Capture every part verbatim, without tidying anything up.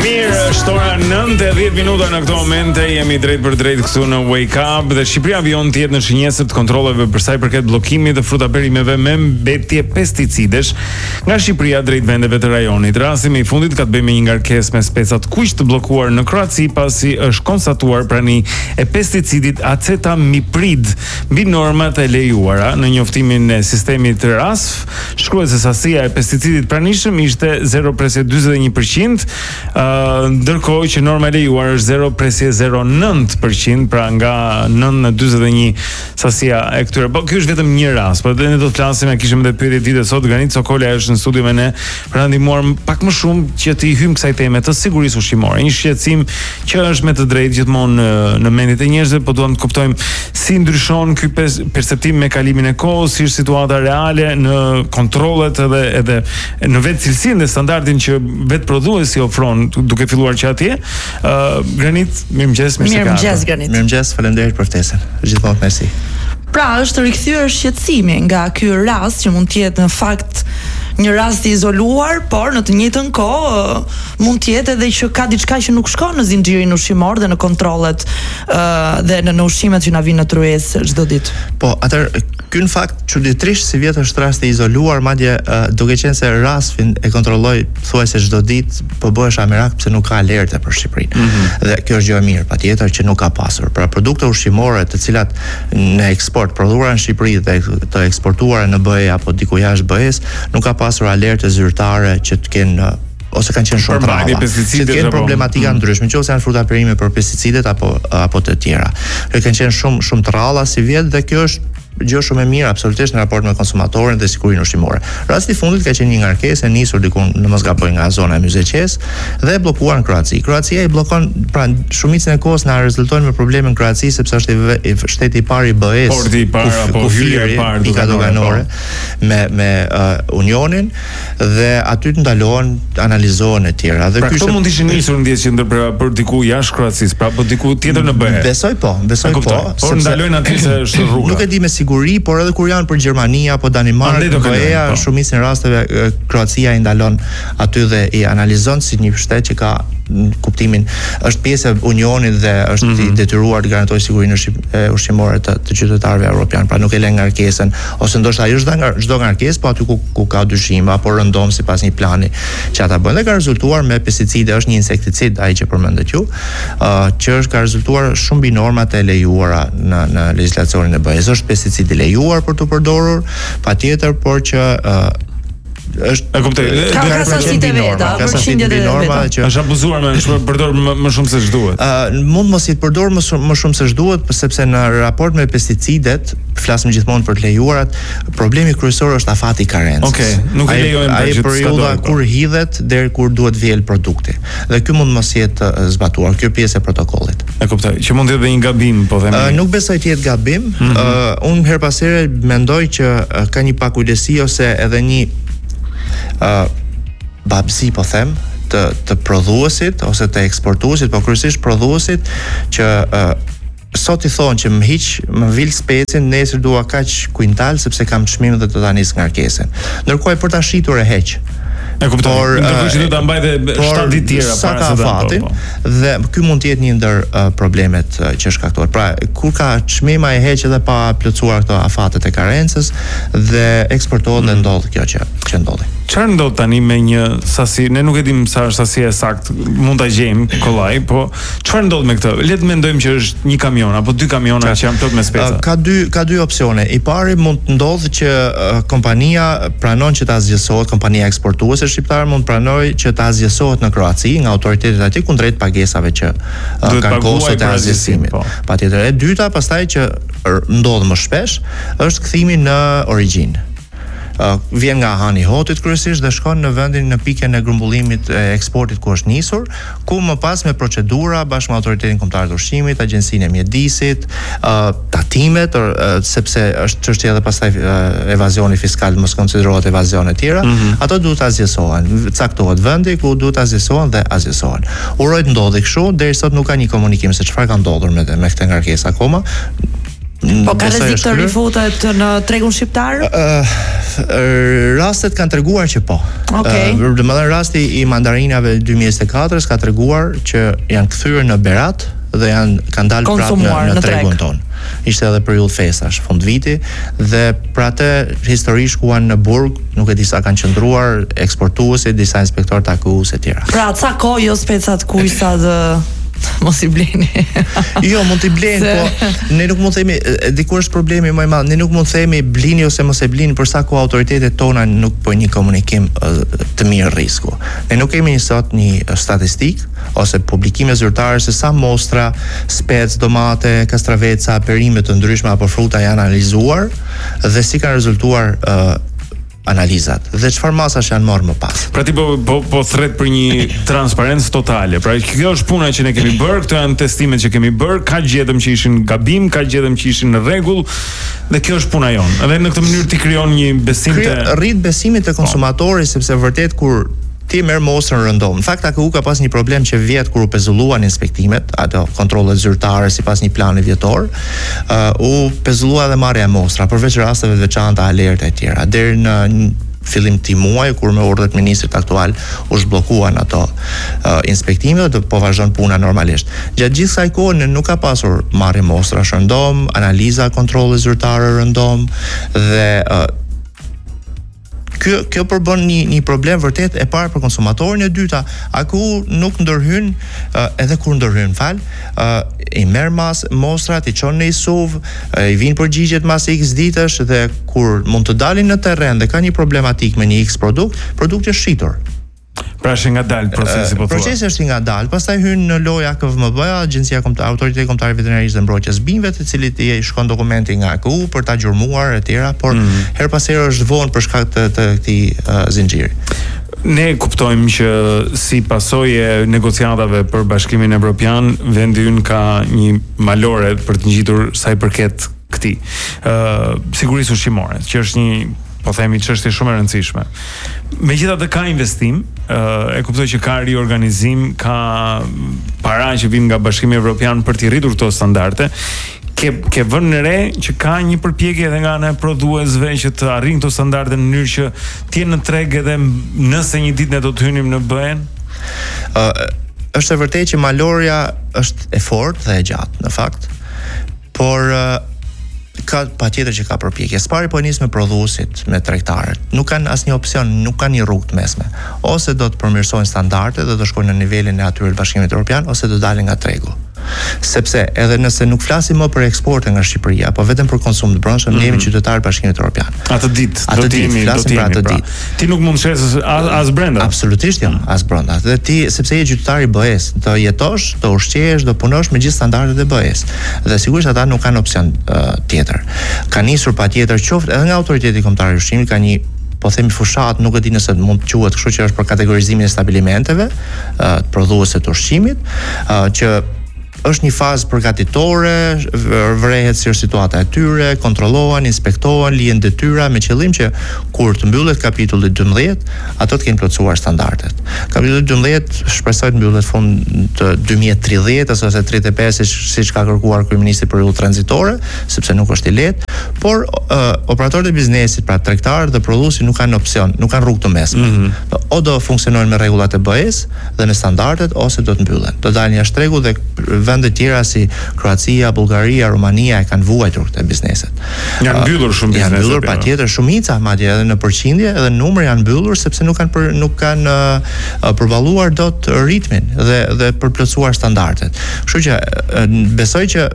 Mirë, është ora nëntë e dhjetë minuta në këto momente, jemi drejt për drejt këtu në Wake Up dhe Shqipëria vion të jetë në shenjesë të kontrolleve për sa i përket bllokimit të frutaperimeve me mbetje pesticidesh nga Shqipëria drejt vendeve të rajonit. Rasti më i fundit ka të bëjë me një ngarkesë me speca të kuq të bllokuar në Kroaci pasi është konstatuar prani e pesticidit acetamiprid mbi normat e lejuara. Në njoftimin e sistemit R A S F, shkruhet se sasia e pesticidit pranishëm ishte zero presje dyzet e një përqind, uh, ndërkohë që norma e lejuar është zero presje zero nëntë përqind, pra nga nëntë në dyzet e një sasia e këtyre. Po ky është vetëm një rast, por ne do të flasim, ne kishim edhe pyetje ditët sot. Granit Sokola është në studio me ne për ta ndihmuar pak më shumë që të i hym kësaj teme të sigurisë ushqimore. Një shqetësim që është me të drejtë gjithmonë në, në mendjet e njerëzve, po duam të kuptojmë si ndryshon ky perceptim me kalimin e kohës, si është situata reale në kontrollet edhe edhe në vetë cilësinë dhe standardin që vetë prodhuesi ofron, duke filluar që atje. Uh, Granit, mirëmëngjes, mirë se ka. Mirëmëngjes Granit. Mirëmëngjes, faleminderit për ftesën. Gjithmonë mersi. Pra, është rikthyer shqetësimi nga ky rast që mund të jetë në fakt një rast i izoluar, por në të njëjtën kohë mund të jetë edhe që ka diçka që nuk shkon në zinxhirin ushqimor dhe në kontrollet uh, dhe në, në ushqimet që na vinë në tryezë çdo ditë. Po, atëherë ky në fakt çuditërisht si vjet është rast i izoluar, madje uh, duke qenë se R A S F-in e kontrolloj thuajse çdo ditë, po bëhesh amirak pse nuk ka alerte për Shqipërinë. Mm-hmm. Dhe kjo është gjë e mirë, patjetër që nuk ka pasur. Pra produkte ushqimore të cilat në eksport prodhuara në Shqipëri dhe të eksportuara në B E apo diku jashtë B E-s, nuk ka pasur alerte zyrtare që të kenë ose kanë qenë shumë rralla. Që të kenë problematika mm. ndryshme, nëse janë frutaperime për pesticidet apo apo të tjera. Kjo kanë qenë shumë shumë të rralla si vjet dhe kjo është gjë shumë e mirë absolutisht në raport me konsumatorin dhe sigurinë ushqimore. Rasti i fundit ka qenë një ngarkesë e nisur diku në mos gaboj nga zona e Myzeqes dhe e bllokuar në Kroaci. Kroacia i bllokon, pra shumicën e kohës na rezultojnë me probleme në Kroaci sepse është i, i shteti i parë i B E-s, porti i parë apo hyrja e parë pika doganore me me uh, Unionin dhe aty të ndalohen, analizohen e tjera. Dhe pra këto mund të ishin nisur ndjes që ndër për diku jashtë Kroacisë, pra po diku tjetër në B E. Besoj po, besoj po. Por ndalojnë aty se është rruga. Nuk e di me siguri, por edhe kur janë për Gjermani apo Danimarkë, B E-a, shumicën e rasteve Kroacia i ndalon aty dhe i analizon si një shtet që ka kuptimin është pjesë e Unionit dhe është mm-hmm. i detyruar të garantojë sigurinë ushqimore të, të qytetarëve evropian, pra nuk e lën ngarkesën ose ndoshta ajo është çdo ngarkesë, po aty ku, ku ka dyshim apo rëndom sipas një plani që ata bëjnë. Dhe ka rezultuar me pesticide, është një insekticid ai që përmendet ju, uh, që është ka rezultuar shumë mbi normat e lejuara në në legjislacionin e B E-s. Është pesticid i lejuar për të përdorur, patjetër, por që uh, është e kuptoj. Ka sasitë veta, përqindjet e veta. Është abuzuar me është përdor më, më shumë se ç'duhet. Ë uh, mund mos i të përdor më shumë më shumë se ç'duhet, sepse në raport me pesticidet, flasim gjithmonë për të lejuarat, problemi kryesor është afati i karencës. Okej, okay, nuk e lejojmë ai periudha kur hidhet deri kur duhet vjel produkti. Dhe ky mund mos jetë zbatuar, kjo pjesë e protokollit. E kuptoj. Që mund të jetë një gabim, po themi. Uh, nuk besoj të jetë gabim. Mm -hmm. uh, unë her pas here mendoj që uh, ka një pakujdesi ose edhe një Uh, babzi po them të të prodhuesit ose të eksportuesit, po kryesisht prodhuesit që uh, sot i thonë që më hiq, më vil specin, nesër dua kaq kuintal sepse kam çmim dhe do ta nis ngarkesën. Ndërkohë për ta shitur e heq. E kuptoj. Ndërkohë që do ta mbajtë shtatë ditë tjera para se ta fatin. Po, po. Dhe ky mund të jetë një ndër uh, problemet uh, që shkaktohet. Pra, kur ka çmima e heq edhe pa plotësuar këto afatet e karencës dhe eksportohet mm. dhe ndodh kjo që që ndodhi. Çfarë ndodh tani me një sasi, ne nuk e dim sa është sasia e saktë, mund ta gjejmë kollaj, po çfarë ndodh me këtë? Le të mendojmë që është një kamion apo dy kamiona që janë plot me speca. Ka dy ka dy opsione. I pari mund të ndodhë që uh, kompania pranon që ta zgjesohet, kompania eksportuese shqiptare mund pranoj që ta zgjesohet në Kroaci nga autoritetet aty kundrejt pagesave që uh, kanë kostot e zgjesimit. Po. Patjetër. E dyta, pastaj që ndodh më shpesh, është kthimi në origjinë. Uh, vjen nga hani hotit kryesisht dhe shkon në vendin në pikën e grumbullimit e eksportit ku është nisur, ku më pas me procedura bashkë me autoritetin kombëtar të ushqimit, agjencinë e mjedisit, uh, tatimet, uh, sepse është çështja edhe pastaj uh, evazioni fiskal, mos konsiderohet evazion e tjera, mm -hmm. ato duhet ta zgjesohen. Caktohet vendi ku duhet ta zgjesohen dhe azgjesohen. Uroj të ndodhi kështu, deri sot nuk ka një komunikim se çfarë ka ndodhur me me këtë ngarkesë akoma. Po ka rrezik të rifutet në tregun shqiptar? Uh, rastet kanë treguar që po. Okej. Uh, Domethënë rasti i mandarinave dy mijë e njëzet e katër ka treguar që janë kthyer në berat dhe janë kanë dalë prapë në, në, në tregun ton. Ishte edhe periudhë festash, fund viti, dhe për atë histori shkuan në burg, nuk e di sa kanë qëndruar, eksportuese, disa inspektor takues e tjera. Pra ca kohë jo specat kujsa dhe mos i bleni. Jo, mund t'i bleni, se... po ne nuk mund të themi, dikur është problemi më i madh, ne nuk mund të themi blini ose mos e blini për sa kohë autoritetet tona nuk po një komunikim të mirë risku. Ne nuk kemi sot një statistik ose publikime zyrtare se sa mostra, spec, domate, kastraveca, perime të ndryshme apo fruta janë analizuar dhe si kanë rezultuar uh, analizat dhe çfarë masash janë marrë më pas. Pra ti po po, po thret për një transparencë totale. Pra kjo është puna që ne kemi bërë, këto janë testimet që kemi bërë, ka gjetëm që ishin gabim, ka gjetëm që ishin në rregull dhe kjo është puna jonë. Edhe në këtë mënyrë ti krijon një besim të rrit besimin te konsumatori, sepse vërtet kur ti merr mostrën rëndom. Në fakt A K U ka pas një problem që vjet kur u pezulluan inspektimet, ato kontrollet zyrtare sipas një plani vjetor, uh, u pezullua dhe marrja e mostra, përveç rasteve të veçanta, alerta e tjera. Deri në fillim të muaj kur me urdhët e ministrit aktual u zhbllokuan ato uh, inspektime dhe po vazhdon puna normalisht. Gjatë gjithë kësaj kohe ne nuk ka pasur marrje mostra rëndom, analiza kontrolle zyrtare rëndom dhe uh, Kjo, kjo përbën një, një problem vërtet e parë për konsumatorin, e dyta, A K U nuk ndërhyn, uh, edhe kur ndërhyn, fal, uh, i merr mas mostrat, i çon në I S U V, uh, i vin përgjigjet mas X ditësh dhe kur mund të dalin në terren dhe ka një problematik me një X produkt, produkti është shitur. Pra është nga dalë procesi, po thua. Procesi është nga dalë, pastaj hyn në lojë A K V M B, Agjencia Kombëtare, Autoriteti Kombëtar Veterinarisë dhe Mbrojtjes Bimëve, të cilit i shkon dokumenti nga A K U për ta gjurmuar e tjera, por mm. her pas here është vonë për shkak të, të këtij uh, zinxhiri. Ne kuptojmë që si pasojë e negociatave për Bashkimin Evropian, vendi ynë ka një malore për të ngjitur sa i përket këtij. Ë uh, sigurisë ushqimore, që është një po themi çështje shumë e rëndësishme. Megjithatë ka investim, uh, e kuptoj që ka riorganizim, ka para që vijnë nga Bashkimi Evropian për të rritur këto standarde. Ke ke vënë në re që ka një përpjekje edhe nga ana e prodhuesve që të arrijnë këto standarde në mënyrë që të jenë në treg edhe nëse një ditë ne do të hynim në B E-n? Uh, është e vërtetë që malorja është e fortë dhe e gjatë në fakt, por uh, ka patjetër që ka përpjekje. Spari po nis me prodhuesit, me tregtarët. Nuk kanë asnjë opsion, nuk kanë një rrugë të mesme. Ose do të përmirësojnë standardet dhe do shkojnë në nivelin e atyre të Bashkimit Evropian, ose do dalin nga tregu. Sepse edhe nëse nuk flasim më për eksporte nga Shqipëria, po vetëm për konsum të brendshëm, ne jemi qytetarë të Bashkimit Evropian. Atë ditë, atë ditë, flasim për atë ditë. Ti nuk mund të shes as, as brenda. Absolutisht jo, as brenda. Dhe ti sepse je qytetar I B E-s, do jetosh, do ushqehesh, do punosh me gjithë standardet e B E-s. Dhe sigurisht ata nuk kanë opsion uh, tjetër. Ka nisur patjetër qoftë edhe nga Autoriteti Kombëtar I Ushqimit, ka një po themi fushat, nuk e di nëse mund të quhet kështu, që është për kategorizimin e stabilimenteve, uh, prodhuesve të ushqimit, uh, që është një fazë përgatitore, vrehet si është situata e tyre, kontrollohen, inspektohen, lihen detyra me qëllim që kur të mbyllet kapitulli dymbëdhjetë, ato të kenë plotësuar standardet. Kapitulli dymbëdhjetë shpresoj të mbyllet fund të dy mijë e tridhjetë ose tridhjetë e pesë, siç ka kërkuar kryeministri për periudhë tranzitore, sepse nuk është I lehtë, por uh, operatorët e biznesit, pra tregtarët dhe prodhuesit nuk kanë opsion, nuk kanë rrugë të mesme. Mm -hmm. O do funksionojnë me rregullat e B E-s dhe me standardet, ose do të mbyllen. Do dalin jashtë tregut dhe vende tjera si Kroacia, Bullgaria, Rumania e kanë vuajtur këto bizneset. Janë mbyllur shumë biznese. Janë mbyllur patjetër, shumica, madje edhe në përqindje, edhe numri janë mbyllur sepse nuk kanë për, nuk kanë uh, përballuar dot ritmin dhe dhe përplotësuar standardet. Kështu që uh, besoj që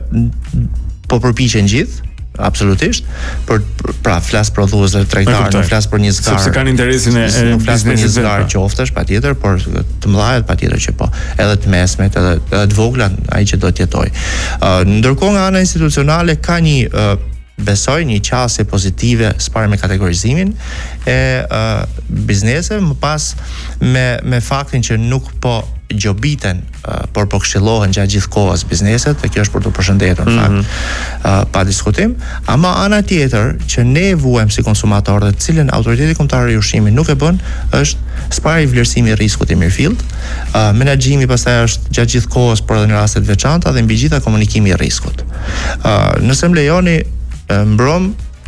po përpiqen gjithë, absolutisht, për pra flas prodhues dhe tregtar, nuk flas për një zgar. Sepse kanë interesin e nuk flas për një zgar qoftesh, patjetër, por të mëdhajet patjetër që po, edhe të mesmet, edhe, edhe të vogla, ai që do të jetojë. Uh, ndërkohë nga ana institucionale ka një uh, besoj një qasje pozitive së me kategorizimin e uh, bizneseve, më pas me me faktin që nuk po gjobiten, uh, por po këshillohen gjatë gjithë kohës bizneset, dhe kjo është për të përshëndetur në fakt, mm-hmm. uh, pa diskutim, ama ana tjetër që ne vuajmë si konsumatorë dhe cilën autoriteti kombëtar i ushqimit nuk e bën, është spari i vlerësimi i riskut i mirëfillt, uh, menaxhimi pastaj është gjatë gjithë kohës por edhe në raste të veçanta dhe mbi gjitha komunikimi i riskut. Uh, nëse më lejoni, uh, mbrom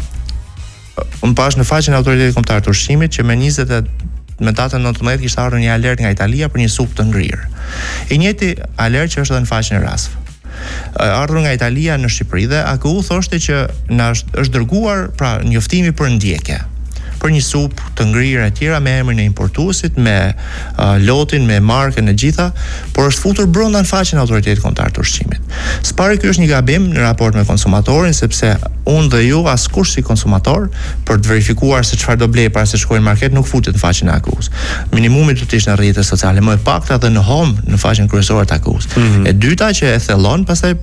unë pash në faqen e autoritetit kombëtar të ushqimit që me njëzet e me datën nëntëmbëdhjetë kishte ardhur një alert nga Italia për një supë të ngrirë. I njëjti alert që është edhe në faqen e R A S F. Ardhur nga Italia në Shqipëri dhe A K U thoshte që na është, është dërguar pra njoftimi për ndjekje për një supë të ngrirë e tjera me emrin e importuesit, me uh, lotin, me markën e gjitha, por është futur brenda në faqen e autoritetit kombëtar të ushqimit. S'pari ky është një gabim në raport me konsumatorin, sepse unë dhe ju askush si konsumator për të verifikuar se çfarë do blej para se shkojnë në market nuk futet në faqen e A K U-s. Minimumi do të ishte në rrjetet sociale, më e pakta dhe në home në faqen kryesore të A K U-s. Mm-hmm. E dyta që e thellon pastaj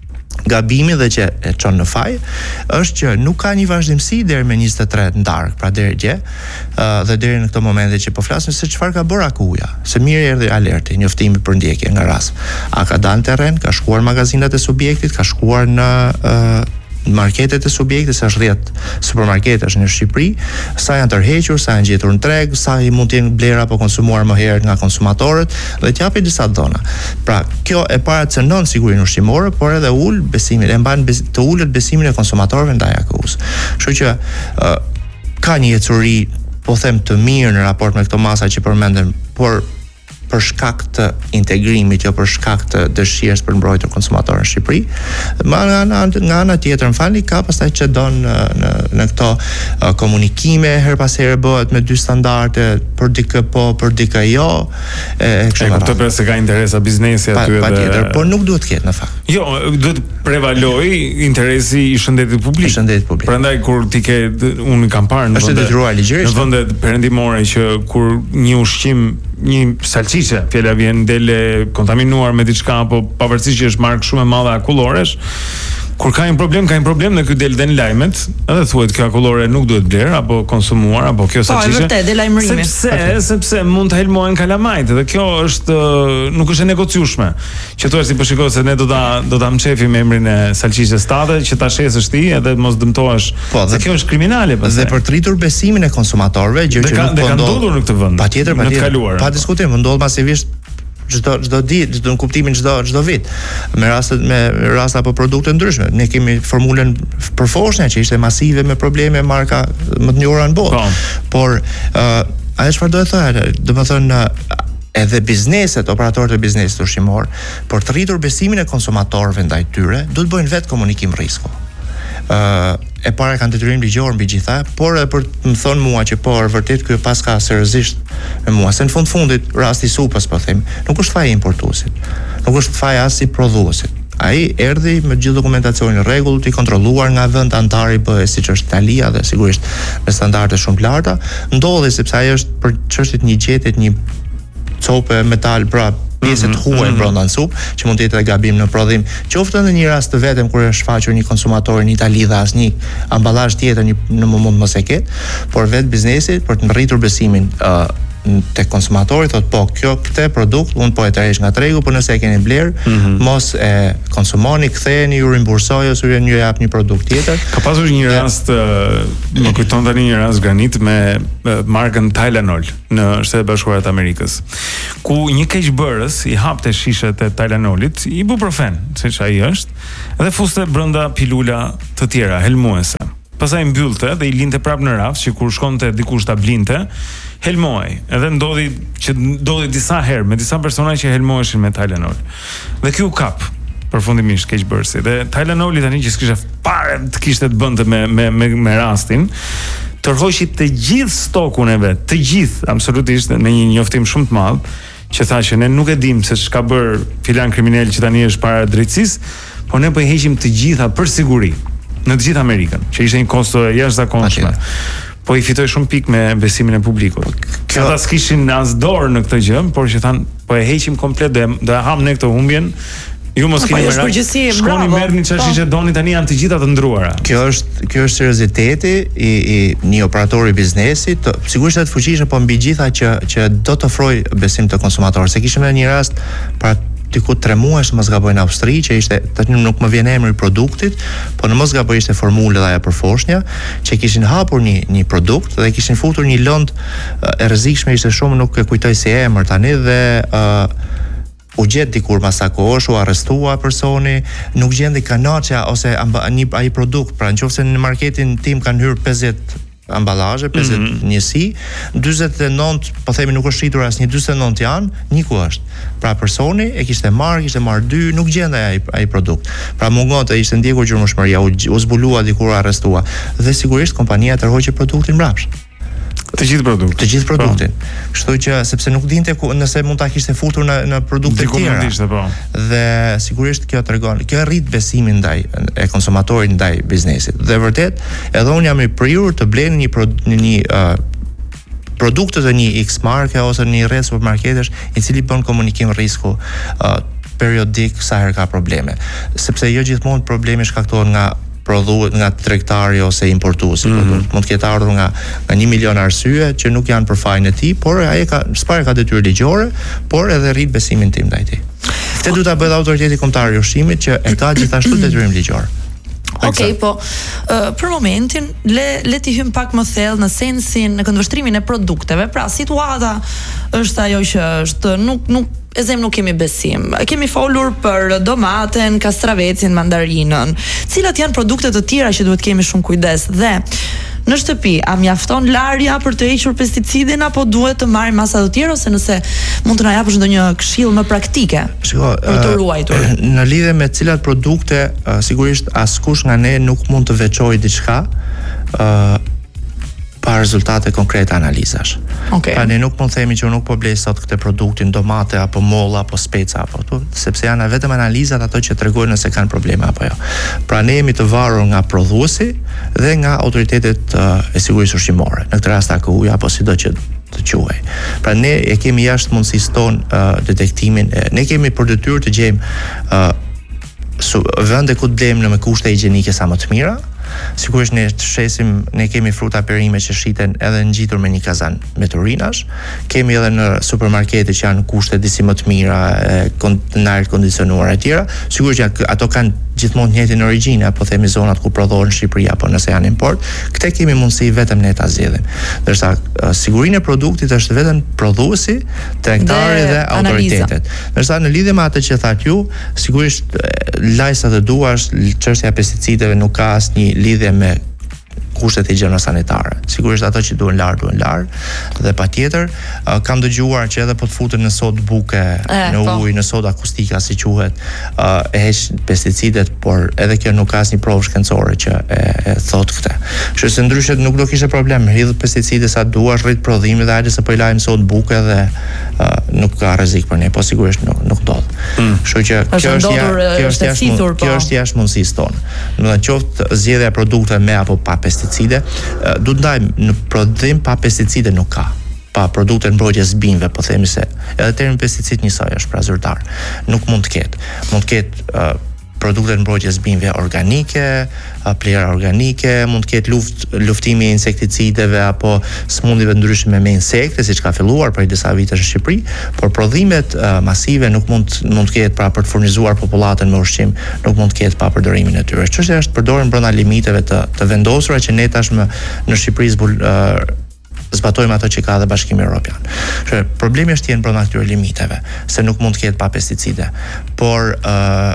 gabimi dhe që e çon në faj është që nuk ka një vazhdimsi deri me njëzet e tre ndark, pra deri dje, uh, dhe deri në këtë moment që po flasim se çfarë ka bërë A K U-ja. Se mirë erdhi alerti, njoftimi për ndjekje nga R A S F. A ka dalë në terren, ka shkuar në magazinat e subjektit, ka shkuar në uh, marketet e subjektit, sa është dhjetë supermarketesh në Shqipëri, sa janë tërhequr, sa janë gjetur në treg, sa i mund të jenë blera apo konsumuar më herët nga konsumatorët dhe t'japi disa dhona. Pra, kjo e para cënon sigurinë ushqimore, por edhe ul besimin, e mban bes, të ulët besimin e konsumatorëve ndaj A K U-s. Kështu që uh, ka një ecuri, po them të mirë në raport me këto masa që përmendem, por për shkak të integrimit, jo për shkak të dëshirës për mbrojtur konsumatorën në Shqipëri. Ma nga ana nga ana tjetër, më falni, ka pastaj që don në në, në këto uh, komunikime her pas here bëhet me dy standarde, për dikë po, për dikë jo, e kështu me radhë. Kuptoj se ka interesa biznesi aty edhe. Patjetër, por nuk duhet të ketë në fakt. Jo, duhet prevaloj interesi i shëndetit publik. I shëndetit publik. Prandaj kur ti ke, unë kam parë në vende në vende perëndimore që kur një ushqim, një salcice, fjala vjen dele kontaminuar me diçka, apo pavarësisht që është markë shumë e madhe akulloresh, kur ka një problem, ka një problem dhe ky del dhe në lajmet, edhe thuhet kjo akullore nuk duhet bler apo konsumuar apo kjo salcice. Po, vërtet, dhe lajmërimi. Sepse, okay. sepse mund të helmohen kalamajt dhe kjo është nuk është e negociueshme. Që thua si po shikoj se ne do ta do ta mçefim emrin e salcices tate që ta shesësh ti edhe mos dëmtohesh. Po, se kjo është kriminale pastaj. Dhe për të rritur besimin e konsumatorëve, gjë që nuk po ndodh në këtë vend. Patjetër, patjetër. Pa diskutim, ndodh masivisht çdo çdo ditë, çdo në kuptimin çdo çdo vit me raste me raste apo produkte ndryshme. Ne kemi formulën për foshnja që ishte masive me probleme marka më të njohura në botë. Por uh, ajo çfarë do të thotë, do të thonë edhe bizneset, operatorët e biznesit ushqimor, për të rritur besimin e konsumatorëve ndaj tyre, duhet bëjnë vetë komunikim risku. Uh, e para kanë detyrim ligjor mbi gjitha, por edhe për të më thonë mua që po, vërtet ky pas ka seriozisht me mua, se në fund fundit rasti supës po them, nuk është faji importuesit, nuk është faji as i prodhuesit. Ai erdhi me gjithë dokumentacionin në rregull, i kontrolluar nga vend antar i B E, siç është Italia dhe sigurisht me standarde shumë të larta, ndodhi sepse ai është për çështjet një gjetet një copë metal pra pjesë të huaj brenda në supë, që mund të jetë edhe gabim në prodhim. Qoftë në një rast të vetëm kur është shfaqur një konsumator në Itali dhe asnjë amballazh tjetër një në mund mos e ketë, por vetë biznesi për të rritur besimin uh, tek konsumatori thotë po, kjo këtë produkt unë po e tërheq nga tregu, por nëse e keni bler, mm-hmm. mos e konsumoni, ktheheni, ju rimbursoj ose ju jap një produkt tjetër. Ka pasur një rast, uh, më kujton tani një rast granit me uh, markën Tylenol në Shtetet e Bashkuara të Amerikës, ku një keqbërës i hapte shishet e Tylenolit, ibuprofen, siç ai është, dhe fuste brenda pilula të tjera helmuese. Pastaj mbyllte dhe i linte prapë në rafsh, që kur shkonte dikush ta blinte, helmohej. Edhe ndodhi që ndodhi disa herë me disa persona që helmoheshin me Tylenol. Dhe ky u kap përfundimisht keqbërësi. Dhe Tylenoli tani që s'kishte fare të kishte të bënte me me me, me rastin, tërhoqi të gjithë stokun e vet, të gjithë, absolutisht me një njoftim shumë të madh, që thashë ne nuk e dim se ç'ka bër filan kriminal që tani është para drejtësisë, por ne po i heqim të gjitha për siguri në të gjithë Amerikën, që ishte një kosto e jashtëzakonshme. Po i fitoi shumë pikë me besimin e publikut. Kjo ata s'kishin as dorë në këtë gjë, por që thanë po e heqim komplet, do do e ham ne këtë humbjen Ju mos keni është përgjithësi, shkoni merrni çfarë që doni, tani janë të gjitha të ndruara. Kjo është kjo është serioziteti i, i një operatori biznesi, të, sigurisht është fuqishëm, po mbi gjitha që që do të ofroj besim të konsumatorëve. Se kishim një rast para diku tre muajsh, mos gaboj, në Austri, që ishte, tani nuk më vjen emri i produktit, po në mos gaboj ishte formula ajo për foshnja, që kishin hapur një një produkt dhe kishin futur një lëndë e rrezikshme, ishte shumë, nuk e kujtoj si emër tani, dhe uh, u gjet dikur mas kohësh, u arrestua personi, nuk gjendi kanaçja ose amba, një ai produkt, pra nëse në marketin tim kanë hyrë pesëdhjetë amballazhe, pesëdhjetë mm -hmm. njësi, dyzet e nëntë, po themi nuk është rritur asnjë, dyzet e nëntë janë, një ku është. Pra personi e kishte marrë, kishte marrë dy, nuk gjendej ai ai produkt. Pra mungonte, ishte ndjekur gjurmëshmëria, u, u zbulua dikur, arrestua, dhe sigurisht kompania tërhoqi produktin mbrapsht. Të gjithë produktin. Të gjithë produktin. Kështu që sepse nuk dinte ku, nëse mund ta kishte futur në në produkte të tjera. Ishte, po. Dhe sigurisht kjo tregon, kjo rrit besimin ndaj e konsumatorit ndaj biznesit. Dhe vërtet, edhe unë jam i prirur të blej një pro, një uh, produkte të një X marke ose një rreth supermarketesh i cili bën komunikim rrisku uh, periodik sa herë ka probleme. Sepse jo gjithmonë problemi shkaktohet nga prodhues nga tregtari ose importuesi. Mm -hmm. Mund të ketë ardhur nga nga një milion arsye që nuk janë për fajin e tij, por ai ka s'para ka detyrë ligjore, por edhe rrit besimin tim ndaj tij. Këtë duhet ta bëjë autoriteti kombëtar i ushqimit, që e ka gjithashtu detyrim ligjor. Okej, okay, po uh, për momentin le le të hym pak më thellë në sensin në këndvështrimin e produkteve. Pra situata është ajo që është nuk nuk e them nuk kemi besim. Kemi folur për domaten, kastravecin, mandarinën, cilat janë produkte të tjera që duhet kemi shumë kujdes. Dhe në shtëpi, a mjafton larja për të hequr pesticidin, apo duhet të marrim masa të tjera, ose nëse mund të na japësh ndonjë këshill më praktike Shiko, për të ruajtur? Në lidhje me cilat produkte, uh, sigurisht askush nga ne nuk mund të veçojë diçka uh, pa rezultate konkrete analizash. Okay. Pra ne nuk mund të themi që nuk po blej sot këtë produktin, domate apo molla apo speca apo, sepse janë vetëm analizat ato që tregojnë nëse kanë probleme apo jo. Pra ne jemi të varur nga prodhuesi dhe nga autoritetet uh, e sigurisë ushqimore. Në këtë rast A K U-ja apo sido që të quaj. Pra ne e kemi jashtë mundësisë tonë uh, detektimin, e, ne kemi për detyrë të gjejmë uh, su, vende ku të blejmë në me kushte higjienike sa më të mira. Sigurisht ne shesim, ne kemi fruta perime që shiten edhe ngjitur me një kazan me turinash, kemi edhe në supermarkete që janë kushte disi më të mira, në aer kondicionuar e tjera. Sigurisht që ato kanë gjithmonë të njëjtin origjinë, apo themi zonat ku prodhohen në Shqipëri apo nëse janë import, këtë kemi mundësi vetëm ne ta zgjedhim. Ndërsa sigurinë e produktit është vetëm prodhuesi, tregtari dhe, dhe autoritetet. Ndërsa në lidhje me atë që thatë ju, sigurisht lajsat e duash, çështja e pesticideve nuk ka asnjë lidhje me kushtet higjieno-sanitare. Sigurisht ato që duhen lar, duhen lar, dhe patjetër uh, kam dëgjuar që edhe po të futen në sodë buke, e, në ujë, në sodë akustika si quhet, uh, e heq pesticidet, por edhe kjo nuk ka asnjë provë shkencore që e, e thot këtë. Kështu se ndryshe nuk do kishte problem, hidh pesticide sa duash, rrit prodhimin dhe hajde se po i lajm sodë buke dhe uh, nuk ka rrezik për ne, po sigurisht nuk nuk ndodh. Kështu që kjo është ja, kjo është jashtë kjo është jashtë mundësisë tonë. Domethënë qoftë zgjedhja e produkteve me apo pa pesticide, du të ndajmë në prodhim pa pesticide nuk ka, pa produkte mbrojtjes bimëve, po themi se edhe termi pesticid njësoj është pra zyrtar, nuk mund të ketë, mund të ketë uh, produkte mbrojtjes bimëve organike, plera organike, mund të ketë luft, luftimi e insekticideve apo smundjeve ndryshme me insekte, siç ka filluar prej disa vitesh në Shqipëri, por prodhimet uh, masive nuk mund mund të ketë pra për të furnizuar popullatën me ushqim, nuk mund të ketë pa përdorimin e tyre. Çështja është përdoren brenda limiteve të, të vendosura që ne tashmë në Shqipëri zbul, uh, zbatojmë ato që ka dhe Bashkimi Evropian. Që problemi është jenë brenda këtyre limiteve, se nuk mund të ketë pa pesticide, por uh,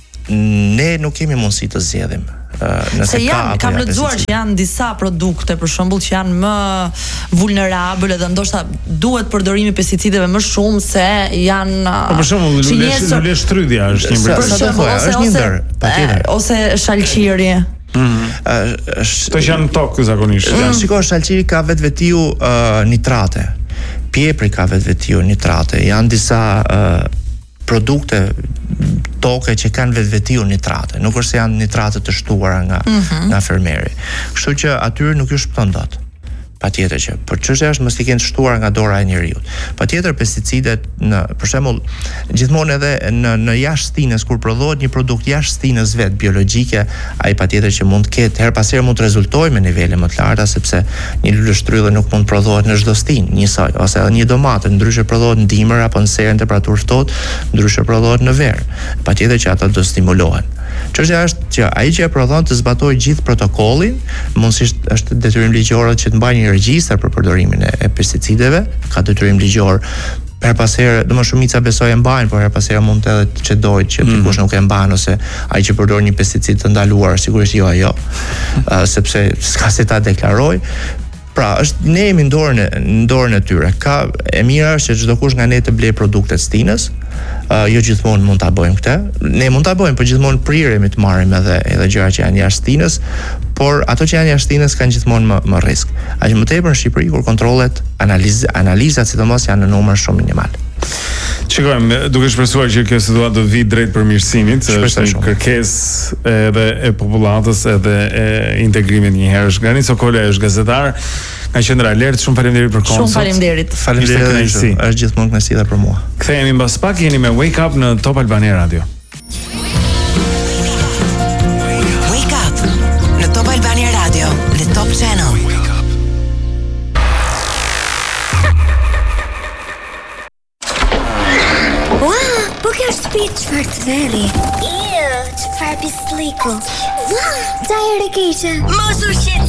ne nuk kemi mundësi të zgjedhim. Uh, se janë, kam lexuar që janë disa produkte për shembull që janë më vulnerabël dhe ndoshta duhet përdorimi i pesticideve më shumë se janë po, për shembull lule shtrydhja është një për shembull është një ndër patjetër ose shalqiri. Mhm. Këto janë tokë zakonisht. Shikoj, shalqiri ka vetvetiu uh, nitrate. Piepri ka vetvetiu nitrate. Janë disa uh, produkte toke që kanë vetvetiu nitrate, nuk është se janë nitrate të shtuara nga mm -hmm. nga fermeri. Kështu që aty nuk ju shpëton dot. Patjetër që, por çështja është mos i kenë shtuar nga dora e njeriu. Patjetër pesticidet në, për shembull, gjithmonë edhe në në jashtë stinës kur prodhohet një produkt jashtë stinës vet biologjike, ai patjetër që mund të ketë her pas here mund të rezultojë me nivele më të larta sepse një lule shtrydhe nuk mund të prodhohet në çdo stinë njësoj, ose edhe një domatë ndryshe prodhohet në dimër apo në serë në temperaturë ftohtë, ndryshe prodhohet në verë. Patjetër që ato do stimulohen. Çështja është që ai që e prodhon të zbatojë gjithë protokollin, mundësisht është detyrim ligjor që të mbajë një regjistër për përdorimin e, e pesticideve, ka detyrim ligjor. Her pas here, do më shumica besoj e mbajnë, por her pas here mund të edhe të çedojë që mm. dikush nuk e mban ose ai që përdor një pesticid të ndaluar, sigurisht jo ajo, uh, sepse s'ka se ta deklaroj. Pra, është ne jemi në dorën e në dorën e tyre. Ka e mira është që çdo kush nga ne të blej produktet stinës. Uh, jo gjithmonë mund ta bëjmë këtë. Ne mund ta bëjmë, por gjithmonë priremi të marrim edhe edhe gjëra që janë jashtë stinës, por ato që janë jashtë stinës kanë gjithmonë më, më rrezik. Aq më tepër në Shqipëri kur kontrollet, analiz, analizat sidomos janë në numër shumë minimal. Shikojmë, duke shpresuar që kjo situatë do vi drejt përmirësimit, është një kërkesë edhe e popullatës edhe e integrimit një herë. Grani Sokole është gazetar, ka qenë alert. Shumë faleminderit për kohën. Shumë faleminderit. Faleminderit, është gjithmonë kënaqësi edhe për mua. Kthehemi mbas pak, jeni me Wake Up në Top Albania Radio. Wake Up në Top Albania Radio dhe Top Channel. Çfarë të veri? Iu, çfarë pisliku? Ua, çaj e keqe. Mos u shqet.